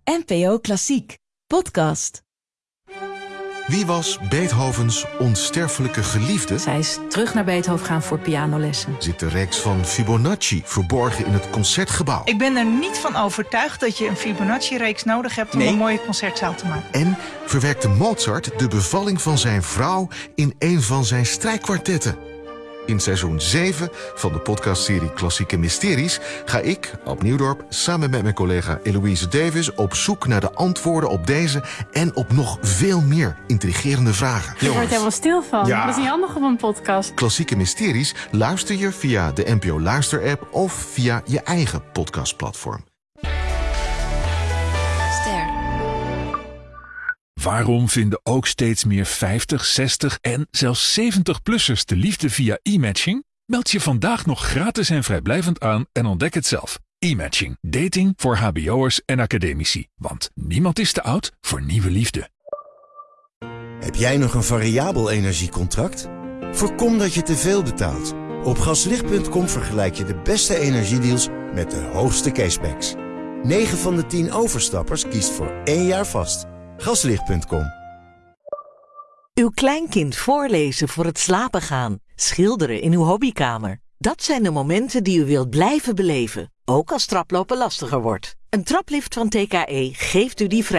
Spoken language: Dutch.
NPO Klassiek podcast. Wie was Beethovens onsterfelijke geliefde? Zij is terug naar Beethoven gaan voor pianolessen. Zit de reeks van Fibonacci verborgen in het Concertgebouw? Ik ben er niet van overtuigd dat je een Fibonacci-reeks nodig hebt om een mooie concertzaal te maken. En verwerkte Mozart de bevalling van zijn vrouw in een van zijn strijkkwartetten? In seizoen 7 van de podcastserie Klassieke Mysteries ga ik, Ab Nieuwdorp, samen met mijn collega Eloïse Davis op zoek naar de antwoorden op deze en op nog veel meer intrigerende vragen. Je wordt helemaal stil van. Ja. Dat is niet handig op een podcast. Klassieke Mysteries luister je via de NPO Luister-app of via je eigen podcastplatform. Waarom vinden ook steeds meer 50, 60 en zelfs 70-plussers de liefde via e-matching? Meld je vandaag nog gratis en vrijblijvend aan en ontdek het zelf. E-matching. Dating voor hbo'ers en academici. Want niemand is te oud voor nieuwe liefde. Heb jij nog een variabel energiecontract? Voorkom dat je te veel betaalt. Op gaslicht.com vergelijk je de beste energiedeals met de hoogste cashbacks. 9 van de 10 overstappers kiest voor 1 jaar vast. Gaslicht.com. Uw kleinkind voorlezen voor het slapen gaan. Schilderen in uw hobbykamer. Dat zijn de momenten die u wilt blijven beleven. Ook als traplopen lastiger wordt. Een traplift van TKE geeft u die vrijheid.